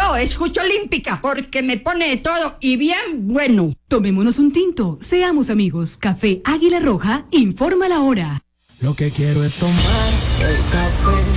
No, escucho Olímpica porque me pone de todo y bien bueno. Tomémonos un tinto, seamos amigos. Café Águila Roja informa la hora. Lo que quiero es tomar el café